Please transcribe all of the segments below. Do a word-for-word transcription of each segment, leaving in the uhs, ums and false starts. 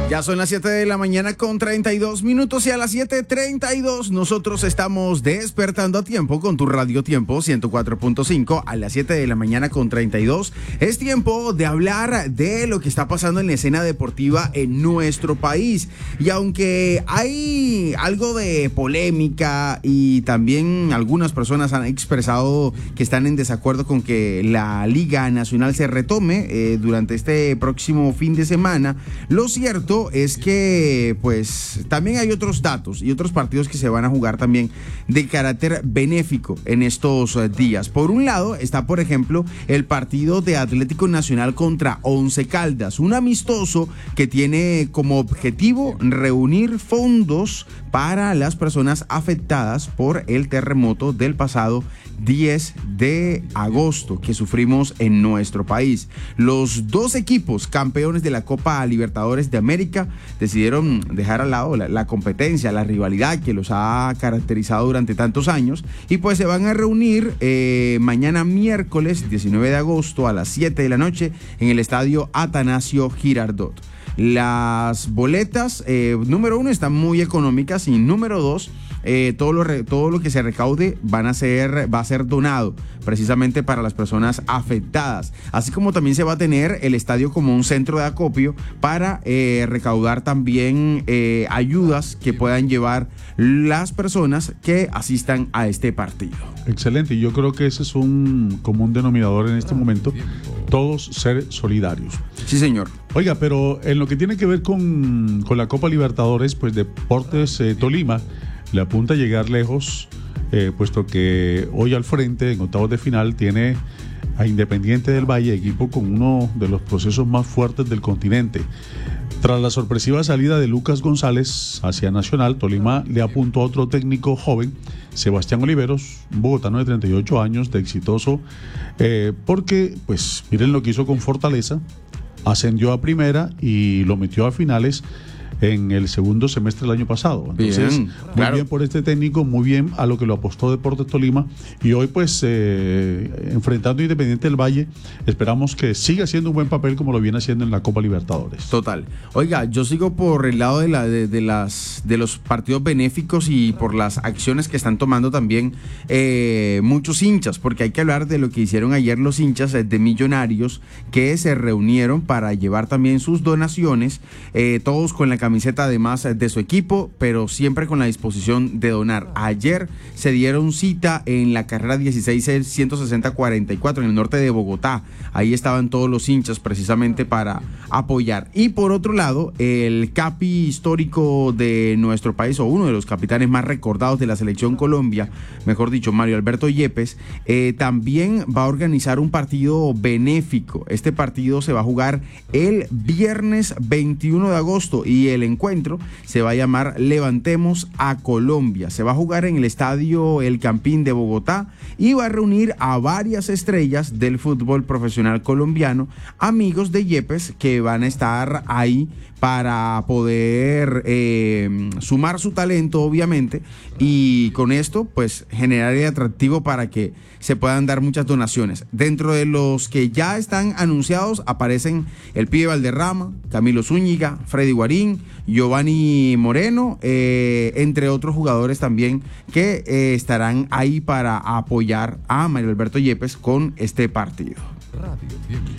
Ya son las siete de la mañana con treinta y dos minutos y a las siete treinta y dos nosotros estamos despertando a tiempo con tu Radio Tiempo ciento cuatro punto cinco. A las siete de la mañana con treinta y dos es tiempo de hablar de lo que está pasando en la escena deportiva en nuestro país. Y aunque hay algo de polémica y también algunas personas han expresado que están en desacuerdo con que la Liga Nacional se retome eh, durante este próximo fin de semana, lo cierto es que pues también hay otros datos y otros partidos que se van a jugar también de carácter benéfico en estos días. Por un lado está, por ejemplo, el partido de Atlético Nacional contra Once Caldas, un amistoso que tiene como objetivo reunir fondos para las personas afectadas por el terremoto del pasado diez de agosto que sufrimos en nuestro país. Los dos equipos campeones de la Copa Libertadores de América decidieron dejar al lado la, la competencia, la rivalidad que los ha caracterizado durante tantos años y pues se van a reunir eh, mañana miércoles diecinueve de agosto a las siete de la noche en el estadio Atanasio Girardot. Las boletas, eh, número uno, están muy económicas y número dos, eh, todo, lo re, todo lo que se recaude van a ser, va a ser donado precisamente para las personas afectadas. Así como también se va a tener el estadio como un centro de acopio para eh, recaudar también eh, ayudas que puedan llevar las personas que asistan a este partido. Excelente, y yo creo que ese es un común denominador en este momento, todos ser solidarios. Sí, señor. Oiga, pero en lo que tiene que ver con, con la Copa Libertadores, pues Deportes eh, Tolima le apunta a llegar lejos, eh, puesto que hoy al frente, en octavos de final, tiene a Independiente del Valle, equipo con uno de los procesos más fuertes del continente. Tras la sorpresiva salida de Lucas González hacia Nacional, Tolima le apuntó a otro técnico joven, Sebastián Oliveros, un bogotano de treinta y ocho años, de exitoso, eh, porque, pues, miren lo que hizo con Fortaleza, ascendió a primera y lo metió a finales en el segundo semestre del año pasado. Entonces, bien, muy claro. bien por este técnico, muy bien a lo que lo apostó Deportes Tolima, y hoy pues eh, enfrentando a Independiente del Valle, esperamos que siga haciendo un buen papel como lo viene haciendo en la Copa Libertadores. Total. Oiga, yo sigo por el lado de, la, de, de, las, de los partidos benéficos y por las acciones que están tomando también eh, muchos hinchas, porque hay que hablar de lo que hicieron ayer los hinchas de Millonarios, que se reunieron para llevar también sus donaciones, eh, todos con la camiseta además de su equipo, pero siempre con la disposición de donar. Ayer se dieron cita en la carrera dieciséis ciento sesenta cuarenta y cuatro en el norte de Bogotá. Ahí estaban todos los hinchas precisamente para apoyar. Y por otro lado, el capi histórico de nuestro país, o uno de los capitanes más recordados de la selección Colombia, mejor dicho, Mario Alberto Yepes, eh, también va a organizar un partido benéfico. Este partido se va a jugar el viernes veintiuno de agosto y el encuentro se va a llamar Levantemos a Colombia. Se va a jugar en el estadio El Campín de Bogotá y va a reunir a varias estrellas del fútbol profesional colombiano, amigos de Yepes, que van a estar ahí para poder eh, sumar su talento, obviamente, y con esto pues generar el atractivo para que se puedan dar muchas donaciones. Dentro de los que ya están anunciados aparecen el Pibe Valderrama, Camilo Zúñiga, Freddy Guarín, Giovanni Moreno, eh, entre otros jugadores también que eh, estarán ahí para apoyar a Mario Alberto Yepes con este partido. Radio Tiempo.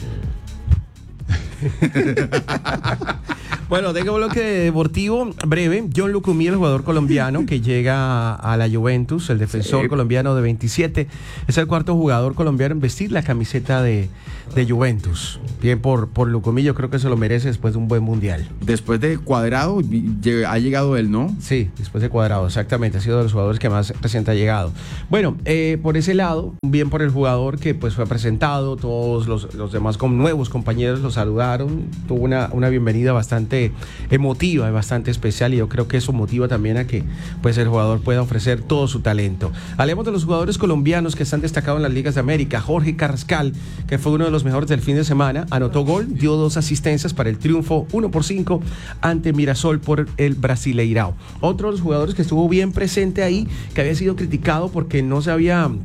Bueno, tengo un bloque deportivo breve. John Lucumí, el jugador colombiano que llega a la Juventus, el defensor sí. colombiano de veintisiete, es el cuarto jugador colombiano en vestir la camiseta de, de Juventus. Bien por, por Lucumí, yo creo que se lo merece después de un buen mundial. Después de Cuadrado, ha llegado él, ¿no? Sí, después de Cuadrado, exactamente. Ha sido de los jugadores que más reciente ha llegado. Bueno, eh, por ese lado, bien por el jugador que pues fue presentado, todos los, los demás con nuevos compañeros lo saludaron, tuvo una, una bienvenida bastante emotiva y bastante especial, y yo creo que eso motiva también a que pues el jugador pueda ofrecer todo su talento. Hablemos de los jugadores colombianos que están destacados en las ligas de América. Jorge Carrascal, que fue uno de los mejores del fin de semana, anotó gol, dio dos asistencias para el triunfo uno por cinco ante Mirasol por el Brasileirao. Otro de los jugadores que estuvo bien presente ahí, que había sido criticado porque no se había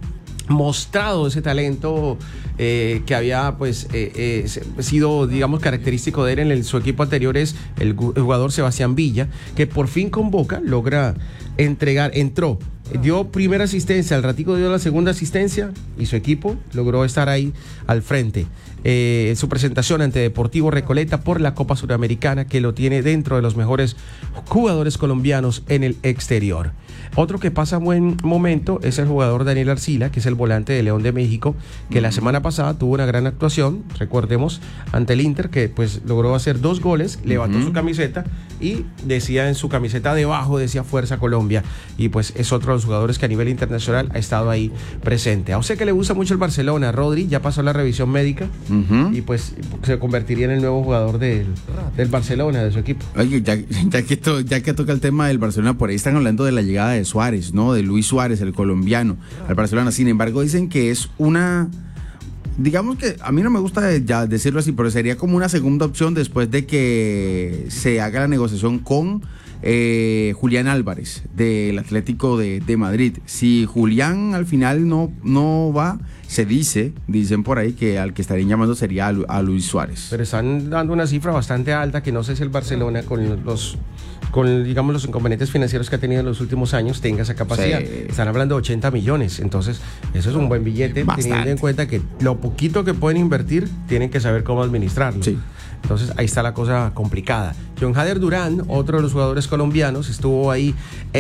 mostrado ese talento eh, que había pues eh, eh, sido, digamos, característico de él en el, su equipo anterior, es el, el jugador Sebastián Villa, que por fin convoca, logra entregar, entró, dio primera asistencia, al ratico dio la segunda asistencia y su equipo logró estar ahí al frente. Eh, su presentación ante Deportivo Recoleta por la Copa Suramericana, que lo tiene dentro de los mejores jugadores colombianos en el exterior. Otro que pasa buen momento es el jugador Daniel Arcila, que es el volante de León de México, que la semana pasada tuvo una gran actuación, recordemos, ante el Inter, que pues logró hacer dos goles, levantó uh-huh. su camiseta y decía en su camiseta debajo, decía Fuerza Colombia, y pues es otro de los jugadores que a nivel internacional ha estado ahí presente. A usted que le gusta mucho el Barcelona, Rodri, ya pasó la revisión médica uh-huh. y pues se convertiría en el nuevo jugador del, del Barcelona, de su equipo. Oye, ya, ya, que to, ya que toca el tema del Barcelona, por ahí están hablando de la llegada de Suárez, ¿no? De Luis Suárez, el colombiano, al Barcelona. Sin embargo, dicen que es una, digamos que a mí no me gusta ya decirlo así, pero sería como una segunda opción después de que se haga la negociación con eh, Julián Álvarez del Atlético de, de Madrid. Si Julián al final no, no va, se dice, dicen por ahí que al que estarían llamando sería a, Lu, a Luis Suárez. Pero están dando una cifra bastante alta que no sé si el Barcelona con los con digamos los inconvenientes financieros que ha tenido en los últimos años tenga esa capacidad. Sí. Están hablando de ochenta millones, entonces eso es un buen billete, bastante, teniendo en cuenta que lo poquito que pueden invertir tienen que saber cómo administrarlo. Sí. Entonces ahí está la cosa complicada. John Hader Durán, otro de los jugadores colombianos, estuvo ahí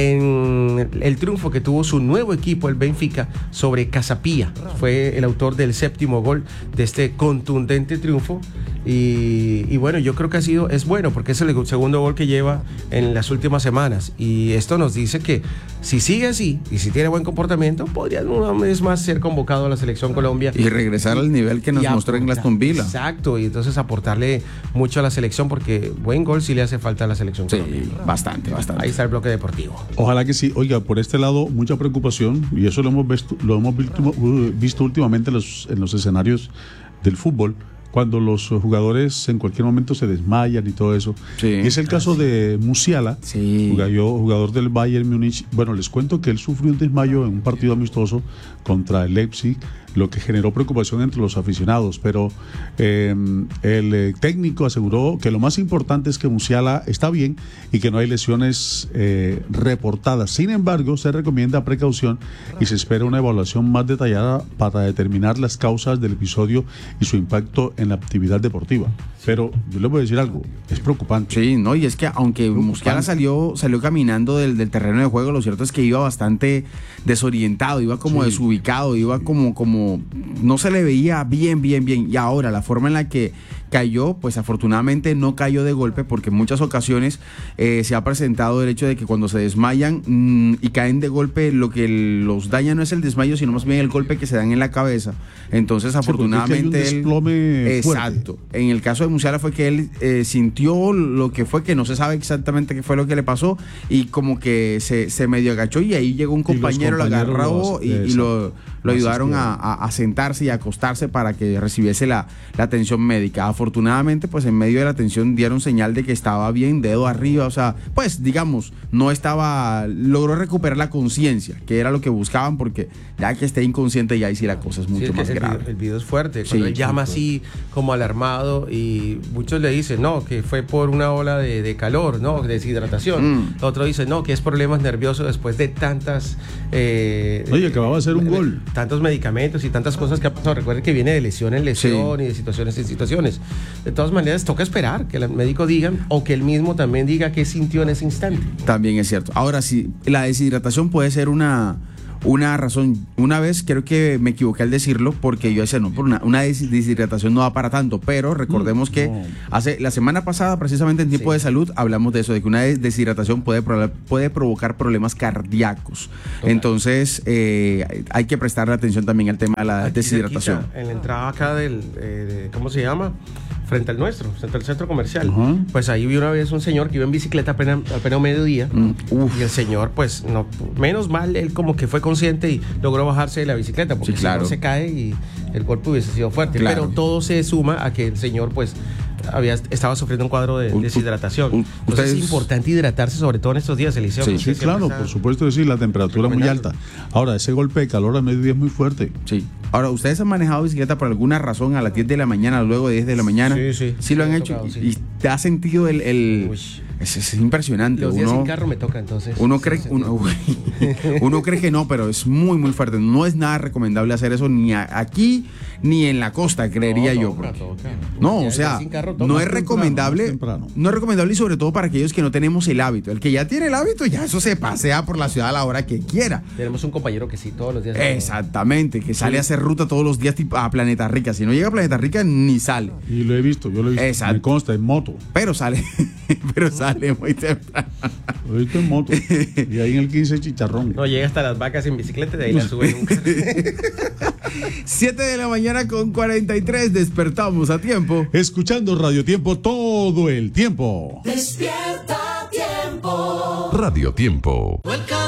en el triunfo que tuvo su nuevo equipo, el Benfica, sobre Casapía. Fue el autor del séptimo gol de este contundente triunfo. Y, y bueno, yo creo que ha sido, es bueno porque es el segundo gol que lleva en las últimas semanas. Y esto nos dice que si sigue así y si tiene buen comportamiento, podría una vez más ser convocado a la Selección Colombia. Y regresar al nivel que nos mostró en Aston Villa. Exacto, y entonces aportarle mucho a la selección, porque buen gol sí le hace falta a la Selección sí, Colombia. Bastante, bastante. Ahí está el bloque deportivo. Ojalá que sí. Oiga, por este lado, mucha preocupación, y eso lo hemos visto, lo hemos visto, visto últimamente en los, en los escenarios del fútbol, cuando los jugadores en cualquier momento se desmayan y todo eso. Sí. Y es el caso de Musiala, sí. jugador, jugador del Bayern Múnich. Bueno, les cuento que él sufrió un desmayo en un partido amistoso contra el Leipzig, lo que generó preocupación entre los aficionados, pero eh, el eh, técnico aseguró que lo más importante es que Musiala está bien y que no hay lesiones eh, reportadas. Sin embargo, se recomienda precaución y se espera una evaluación más detallada para determinar las causas del episodio y su impacto en la actividad deportiva. Pero yo les voy a decir algo, es preocupante. Sí, no, y es que aunque Musiala salió, salió caminando del, del terreno de juego, lo cierto es que iba bastante desorientado, iba como sí. desubicado, iba como, como, no se le veía bien, bien, bien. Y ahora la forma en la que cayó, pues afortunadamente no cayó de golpe, porque en muchas ocasiones eh, se ha presentado el hecho de que cuando se desmayan mmm, y caen de golpe, lo que los daña no es el desmayo, sino más bien el golpe que se dan en la cabeza. Entonces, sí, afortunadamente hay un desplome él, exacto. Fuerte. En el caso de Musiala fue que él eh, sintió lo que fue, que no se sabe exactamente qué fue lo que le pasó, y como que se, se medio agachó, y ahí llegó un compañero, lo agarró y, y lo, lo ayudaron a, a, a sentarse y a acostarse para que recibiese la, la atención médica. Afortunadamente, pues en medio de la atención dieron señal de que estaba bien, dedo arriba, o sea, pues digamos, no estaba, logró recuperar la conciencia, que era lo que buscaban, porque ya que esté inconsciente ya ahí sí la cosa es mucho sí, más el, grave. El, el video es fuerte, cuando sí, él llama así como alarmado, y muchos le dicen, no, que fue por una ola de, de calor, no, de deshidratación. Mm. Otro dice, no, que es problemas nerviosos después de tantas... Eh, Oye, acababa de hacer un de, gol. Tantos medicamentos y tantas cosas que ha pasado. Recuerden que viene de lesión en lesión sí. y de situaciones en situaciones. De todas maneras, toca esperar que el médico diga, o que él mismo también diga qué sintió en ese instante. También es cierto. Ahora sí, la deshidratación puede ser una... Una razón, una vez creo que me equivoqué al decirlo, porque yo decía, no, por una, una deshidratación no va para tanto, pero recordemos que no. hace la semana pasada, precisamente en tiempo sí. de salud, hablamos de eso, de que una deshidratación puede, puede provocar problemas cardíacos. Total. Entonces, eh, hay que prestarle atención también al tema de la Aquí deshidratación. Cerquita, en la entrada acá del, eh, de, ¿cómo se llama? Frente al nuestro, frente al centro comercial. Uh-huh. Pues ahí vi una vez un señor que iba en bicicleta apenas, apenas mediodía. Uh, y el señor, pues, no, menos mal, él como que fue consciente y logró bajarse de la bicicleta, porque sí, claro. si no se cae y el golpe hubiese sido fuerte. Claro. Pero todo se suma a que el señor, pues, había, estaba sufriendo un cuadro de U- deshidratación. u- Entonces ustedes- es importante hidratarse, sobre todo en estos días, Eliseo. Sí, que Sí, usted claro, siempre por está supuesto que sí, la temperatura muy recomendando. alta. Ahora, ese golpe de calor a mediodía es muy fuerte. Sí. Ahora, ¿ustedes han manejado bicicleta por alguna razón a las diez de la mañana, luego de diez de la mañana? Sí, sí. Sí lo han Me ha hecho. tocado, sí. Y te has sentido el... el... Uy. Es, es impresionante. Los días uno, sin carro me toca, entonces. uno sí, cree, sí, uno, uno cree que no, pero es muy, muy fuerte. No es nada recomendable hacer eso ni a- aquí ni en la costa, creería No, yo. toca, porque- toca. No, Ya o sea, estar sin carro toca. no es Más temprano, recomendable, más temprano. no es recomendable y sobre todo para aquellos que no tenemos el hábito. El que ya tiene el hábito, ya eso se pasea por la ciudad a la hora que quiera. Tenemos un compañero que sí, todos los días. Exactamente, que sale a hacer ruta todos los días tipo a Planeta Rica. Si no llega a Planeta Rica, ni sale. Y lo he visto, yo lo he visto. Exacto. Me consta, en moto. Pero sale, pero sale muy temprano. Lo he visto en moto. Y ahí en el quince chicharrón. No, llega hasta las vacas en bicicleta y de ahí la sube nunca. siete de la mañana con cuarenta y tres, despertamos a tiempo. Escuchando Radio Tiempo todo el tiempo. Despierta tiempo. Radio Tiempo.